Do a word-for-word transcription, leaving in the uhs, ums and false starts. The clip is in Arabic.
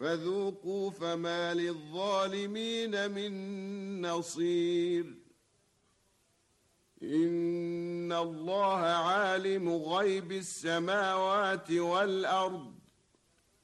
فذوقوا فما للظالمين من نصير. إن الله عالم غيب السماوات والأرض